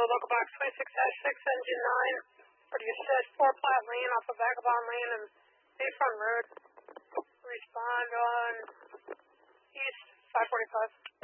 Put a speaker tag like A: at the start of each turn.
A: local box 26-6, engine 9. Or do you set 4 Platte Lane off of Vagabond Lane and Bayfront Road? Respond on East 545.